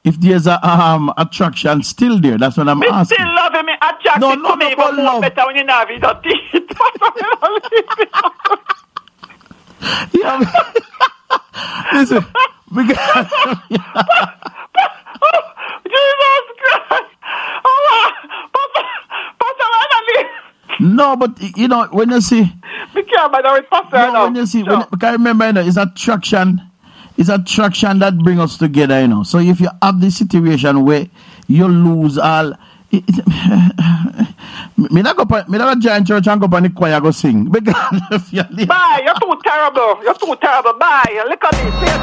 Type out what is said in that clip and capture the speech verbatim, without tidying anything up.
if there's a um attraction still there. That's what I'm me asking. still love him. Attracted No, no, to me no, even more love. better when you have his teeth. Yeah, listen, because Jesus Christ! Oh, Pastor, Pastor, I no, but you know when you see, be careful with Pastor. no, now. when you see, Sure. when, because remember, you know, it's attraction, it's attraction that brings us together, you know. So if you have this situation where you lose all, it, it, me not go, me not go join church and go on the choir go sing because if you leave- Bye, you're too terrible. You're too terrible. Bye. Look at me.